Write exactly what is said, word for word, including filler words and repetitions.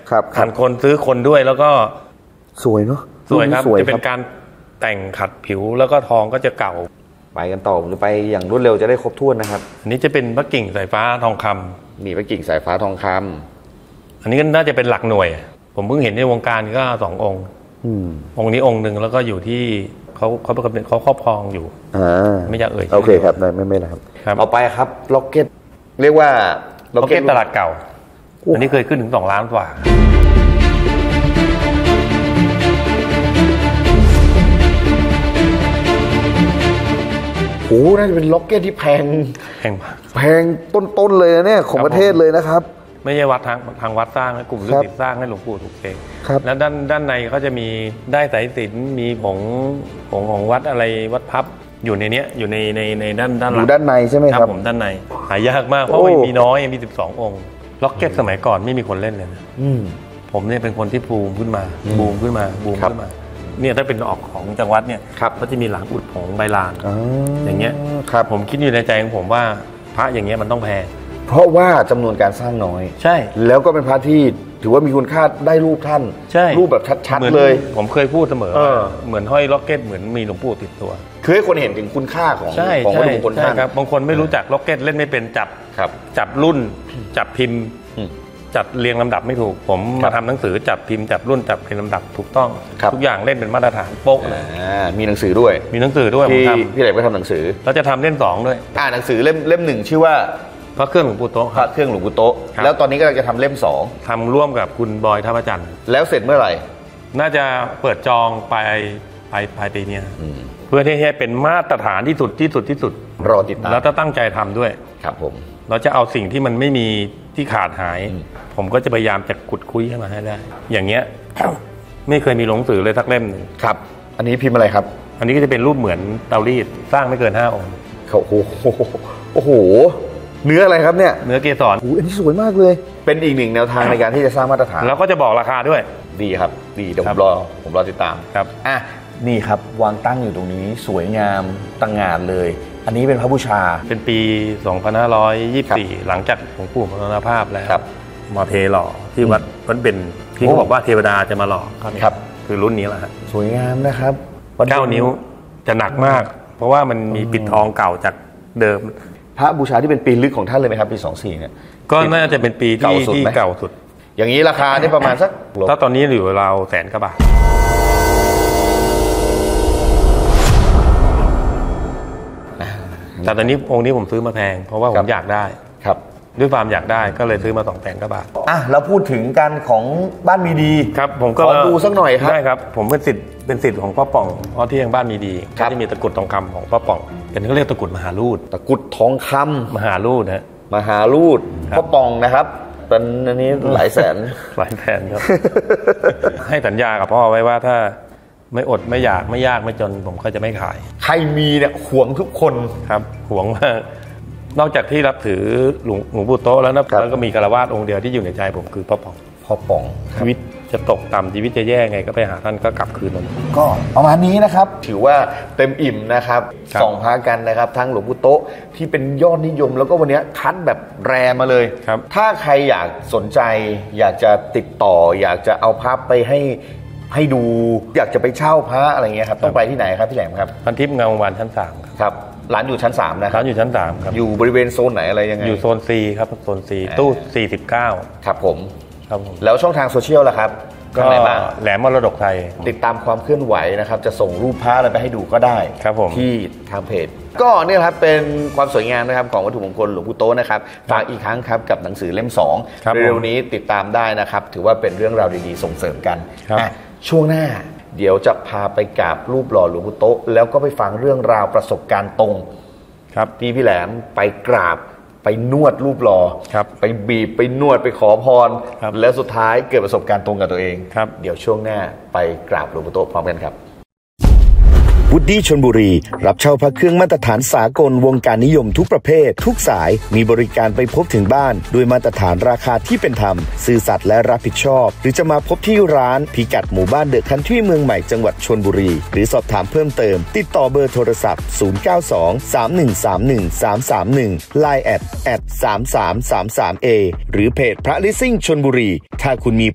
ครับขันคนซื้อคนด้วยแล้วก็สวยเนาะสวยครับจะเป็นการแต่งขัดผิวแล้วก็ทองก็จะเก่าไปกันต่อหรือไปอย่างรวดเร็วจะได้ครบถ้วนนะครับอันนี้จะเป็นพระกิ่งสายฟ้าทองคำมีพระกิ่งสายฟ้าทองคำอันนี้ก็น่าจะเป็นหลักหน่วยผมเพิ่งเห็นในวงการก็สององค์องค์นี้องค์หนึ่งแล้วก็อยู่ที่เขาเขาเขาครอบครองอยู่ไม่อยากเอ่ยโอเคครับไม่ไม่ไม่นะครับเอาไปครับล็อกเก็ตเรียกว่าล็อกเก็ตตลาดเก่าอันนี้เคยขึ้นถึงสองล้านกว่าโอ้น่าจะเป็นล็อกเก็ตที่แพงแพงมากแพงต้นๆเลยเนี่ยของประเทศเลยนะครับไม่ใช่วัดทางทางวัดสร้างนะกลุ่มลูกศิษย์สร้างให้หลวงปู่ถูกเองแล้วด้านด้านในเขาจะมีได้สายสิญจน์มีผงผงของวัดอะไรวัดพับอยู่ในนี้อยู่ในในในด้านด้านหลังอยู่ด้านในใช่ไหมครับผมด้านในหายากมากเพราะมีน้อยมีสิบสององค์ล็อกเก็ตสมัยก่อนไม่มีคนเล่นเลยนะผมเนี่ยเป็นคนที่บูมขึ้นมาบูมขึ้นมาบูมขึ้นมาเนี่ยถ้าเป็นออกของจังหวัดเนี่ยก็จะมีหลังอุดผงใบลานอย่างเงี้ยผมคิดอยู่ในใจของผมว่าพระอย่างเงี้ยมันต้องแพงเพราะว่าจำนวนการสร้างน้อยใช่แล้วก็เป็นพระที่ถือว่ามีคุณค่าได้รูปท่านรูปแบบชัดๆเลยผมเคยพูดเสมอเหมือนห้อยล็อกเก็ตเหมือนมีหลวงปู่ติดตัวคือให้คนเห็นถึงคุณค่าของของวัตถุมงคลท่านครับบางคนไม่รู้จักล็อกเก็ตเล่นไม่เป็นจับจับรุ่นจับพิมพ์จัดเรียงลำดับไม่ถูกผมมาทำหนังสือจับพิมพ์จับรุ่นจับเรียงลำดับถูกต้องทุกอย่างเล่นเป็นมาตรฐานโป๊ะเลยมีหนังสือด้วยมีหนังสือด้วยผมทำพี่เหล็กก็ทำหนังสือเราจะทำเล่มสองด้วยอ่าหนังสือเล่มเล่มหนึ่งชื่อว่าพระเครื่องหลวงปู่โต๊ะพระเครื่องหลวงปู่โต๊ะแล้วตอนนี้ก็จะทำเล่มสองทำร่วมกับคุณบอยท่าพระจันทร์แล้วเสร็จเมื่อไหร่น่าจะเปิดจองปลายปลายปลายปีนี้เพื่อที่ให้เป็นมาตรฐานที่สุดที่สุดที่สุดรอติดตามแล้วก็ตั้งใจทำด้วยครับผมเราจะเอาสิ่งที่มันไม่มีที่ขาดหายผมก็จะพยายามจะขุดคุยให้มาให้ได้อย่างเงี้ยไม่เคยมีหนังสือเลยสักเล่มหนึ่งครับอันนี้พิมพ์อะไรครับอันนี้ก็จะเป็นรูปเหมือนเตารีดสร้างไม่เกินห้าองค์เขาโอ้โหโอ้โหเนื้ออะไรครับเนี่ยเนื้อเกสรโอ้อันนี้สวยมากเลยเป็นอีกหนึ่งแนวทางในการที่จะสร้างมาตรฐานแล้วก็จะบอกราคาด้วยดีครับดีเดี๋ยวผมรอผมรอติดตามครับอ่ะนี่ครับวางตั้งอยู่ตรงนี้สวยงามตั้งงานเลยอันนี้เป็นพระบูชาเป็นปีสองพันห้าร้อยยี่สิบสี่หลังจากหลวงปู่มรณภาพแล้วมาเทหล่อที่วัดวัดเป็นที่เขาบอกว่าเทวดาจะมาหล่อครับคือรุ่นนี้แหละสวยงามนะครับเก้านิ้วจะหนักมากเพราะว่ามันมีปิดทองเก่าจากเดิมพระบูชาที่เป็นปีลึกของท่านเลยไหมครับปีสองสี่เนี่ยก็น่าจะเป็นปีที่ที่เก่าสุดอย่างนี้ราคาได้ประมาณสักถ้าตอนนี้อยู่เราแสนกว่าบาทแต่ตอนนี้องค์นี้ผมซื้อมาแพงเพราะว่าผมอยากได้ครับด้วยความอยากได้ก็เลยซื้อมาสองแสนกว่าบาทอ่ะแล้วพูดถึงการของบ้านมีดีครับผมก็ขอดูสักหน่อยครับได้ครับผมเป็นศิษย์เป็นศิษย์ของพ่อป่องพ่อเที่ยงบ้านมีดีก็จะมีตะกุดทองคำของพ่อป่องเป็นเขาเรียกตะกุดมหาลูดตะกุดทองคำมหาลูดนะมหาลูดพ่อป่องนะครับเป็นอันนี้หลายแสนหลายแสนครับให้สัญญากับพ่อไว้ว่าถ้าไม่อดไม่อยากไม่ยากไม่จนผมก็จะไม่ขายใครมีเนี่ยหวงทุกคนครับหวงมากนอกจากที่รับถือหลวงหลวงปู่โต๊ะแล้วนะแล้วก็มีคฤหัสถ์องค์เดียวที่อยู่ในใจผมคือพ่อป่องพ่อป่องชีวิตจะตกต่ำชีวิตจะแย่ไงก็ไปหาท่านก็กลับคืนมาก็ประมาณนี้นะครับถือว่าเต็มอิ่มนะครับสองพระกันนะครับทั้งหลวงปู่โต๊ะที่เป็นยอดนิยมแล้วก็วันนี้คัดแบบแรมาเลยถ้าใครอยากสนใจอยากจะติดต่ออยากจะเอาพระไปให้ให้ดูอยากจะไปเช่าพระอะไรเงี้ยครับต้องไปที่ไหนครับพี่แหลมครับพันทิพย์เงาวันชั้นสามครับร้านอยู่ชั้นสามนะครับร้านอยู่ชั้นสามครับอยู่บริเวณโซนไหนอะไรยังไงอยู่โซน C ครับโซน C ตู้สี่สิบเก้าครับผมครับผมแล้วช่องทางโซเชียลล่ะครับก็แหลมมรดกไทยติดตามความเคลื่อนไหวนะครับจะส่งรูปพระอะไรไปให้ดูก็ได้ครับผมที่ทางเพจก็เนี่ยครับเป็นความสวยงามนะครับของวัตถุมงคลหลวงปู่โต๊ะนะครับฝากอีกครั้งครับกับหนังสือเล่มสองเร็วนี้ติดตามได้นะครับถือว่าเป็นเรื่องราวดีๆส่งเสริมกันช่วงหน้าเดี๋ยวจะพาไปกราบรูปหล่อหลวงปู่โต๊ะแล้วก็ไปฟังเรื่องราวประสบการณ์ตรงครับที่พี่แหลมไปกราบไปนวดรูปหล่อไปบีบไปนวดไปขอพรแล้วสุดท้ายเกิดประสบการณ์ตรงกับตัวเองเดี๋ยวช่วงหน้าไปกราบหลวงปู่โต๊ะพร้อมกันครับวูดดี้ชลบุรีรับเช่าพระเครื่องมาตรฐานสากลวงการนิยมทุกประเภททุกสายมีบริการไปพบถึงบ้านด้วยมาตรฐานราคาที่เป็นธรรมซื่อสัตย์และรับผิดชอบหรือจะมาพบที่ร้านพิกัดหมู่บ้านเดอะคันทรีเมืองใหม่จังหวัดชลบุรีหรือสอบถามเพิ่มเติมติดต่อเบอร์โทรศัพท์ศูนย์ เก้า สอง สาม หนึ่ง สาม หนึ่ง สาม สาม หนึ่ง ไลน์ แอท แอท สาม สาม สาม สาม เอ หรือเพจพระลิซิ่งชลบุรีถ้าคุณมี